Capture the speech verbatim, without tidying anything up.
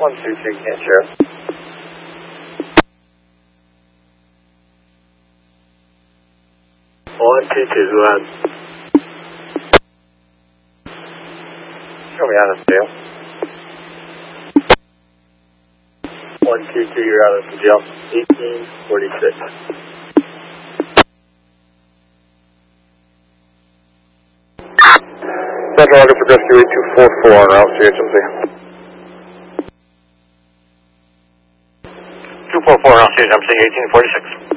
one two two, can't share. one two two, go ahead. Show me out of scale. one two two, you're out of the jail. eighteen forty-six. Central order for rescue eight two four four on route C H M C. two four four on C H M C, eighteen forty-six.